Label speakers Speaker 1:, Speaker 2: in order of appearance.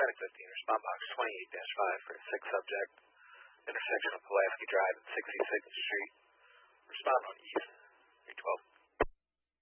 Speaker 1: Paramedic 15, respond box 28-5 for a 6 subject, intersection of Pulaski Drive and 66th Street. Respond on East